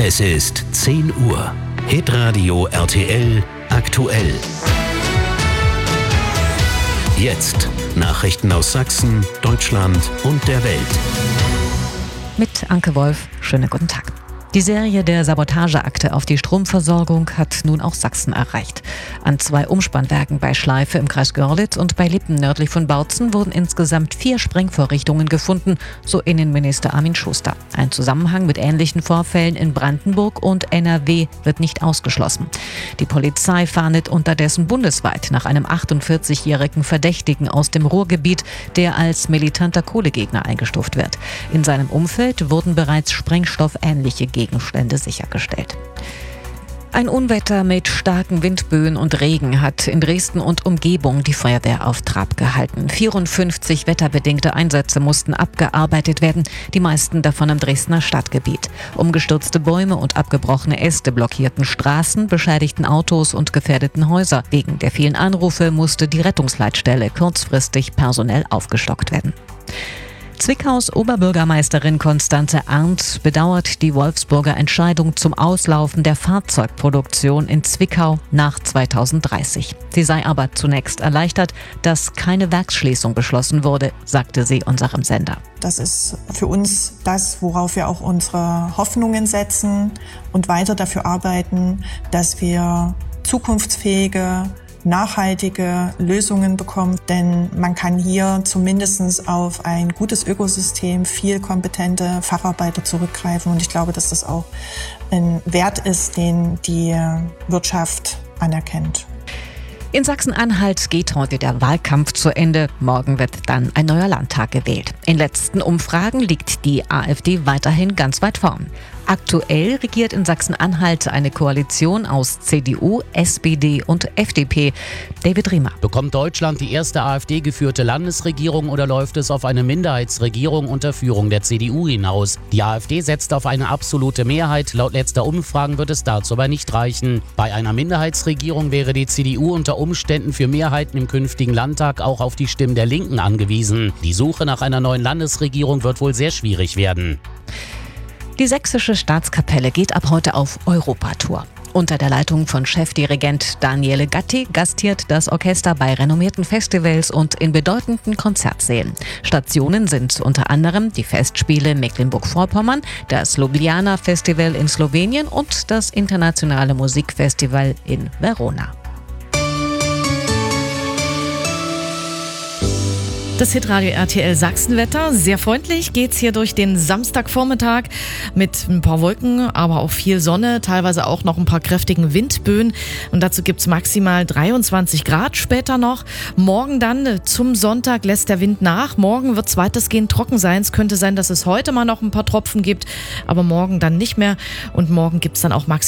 Es ist 10 Uhr. Hitradio RTL aktuell. Jetzt Nachrichten aus Sachsen, Deutschland und der Welt. Mit Anke Wolf, schönen guten Tag. Die Serie der Sabotageakte auf die Stromversorgung hat nun auch Sachsen erreicht. An 2 Umspannwerken bei Schleife im Kreis Görlitz und bei Lippen nördlich von Bautzen wurden insgesamt 4 Sprengvorrichtungen gefunden, so Innenminister Armin Schuster. Ein Zusammenhang mit ähnlichen Vorfällen in Brandenburg und NRW wird nicht ausgeschlossen. Die Polizei fahndet unterdessen bundesweit nach einem 48-jährigen Verdächtigen aus dem Ruhrgebiet, der als militanter Kohlegegner eingestuft wird. In seinem Umfeld wurden bereits sprengstoffähnliche Gegenstände sichergestellt. Ein Unwetter mit starken Windböen und Regen hat in Dresden und Umgebung die Feuerwehr auf Trab gehalten. 54 wetterbedingte Einsätze mussten abgearbeitet werden, die meisten davon im Dresdner Stadtgebiet. Umgestürzte Bäume und abgebrochene Äste blockierten Straßen, beschädigten Autos und gefährdeten Häuser. Wegen der vielen Anrufe musste die Rettungsleitstelle kurzfristig personell aufgestockt werden. Zwickaus Oberbürgermeisterin Constanze Arndt bedauert die Wolfsburger Entscheidung zum Auslaufen der Fahrzeugproduktion in Zwickau nach 2030. Sie sei aber zunächst erleichtert, dass keine Werksschließung beschlossen wurde, sagte sie unserem Sender. Das ist für uns das, worauf wir auch unsere Hoffnungen setzen und weiter dafür arbeiten, dass wir zukunftsfähige, nachhaltige Lösungen bekommen, denn man kann hier zumindest auf ein gutes Ökosystem, viel kompetente Facharbeiter zurückgreifen und ich glaube, dass das auch ein Wert ist, den die Wirtschaft anerkennt. In Sachsen-Anhalt geht heute der Wahlkampf zu Ende. Morgen wird dann ein neuer Landtag gewählt. In letzten Umfragen liegt die AfD weiterhin ganz weit vorn. Aktuell regiert in Sachsen-Anhalt eine Koalition aus CDU, SPD und FDP. David Riemer. Bekommt Deutschland die erste AfD-geführte Landesregierung oder läuft es auf eine Minderheitsregierung unter Führung der CDU hinaus? Die AfD setzt auf eine absolute Mehrheit. Laut letzter Umfragen wird es dazu aber nicht reichen. Bei einer Minderheitsregierung wäre die CDU unter Umständen für Mehrheiten im künftigen Landtag auch auf die Stimmen der Linken angewiesen. Die Suche nach einer neuen Landesregierung wird wohl sehr schwierig werden. Die Sächsische Staatskapelle geht ab heute auf Europatour. Unter der Leitung von Chefdirigent Daniele Gatti gastiert das Orchester bei renommierten Festivals und in bedeutenden Konzertsälen. Stationen sind unter anderem die Festspiele Mecklenburg-Vorpommern, das Ljubljana Festival in Slowenien und das Internationale Musikfestival in Verona. Das Hitradio RTL Sachsenwetter. Sehr freundlich geht's hier durch den Samstagvormittag mit ein paar Wolken, aber auch viel Sonne, teilweise auch noch ein paar kräftigen Windböen. Und dazu gibt's maximal 23 Grad später noch. Morgen dann zum Sonntag lässt der Wind nach. Morgen wird's weitestgehend trocken sein. Es könnte sein, dass es heute mal noch ein paar Tropfen gibt, aber morgen dann nicht mehr. Und morgen gibt's dann auch maximal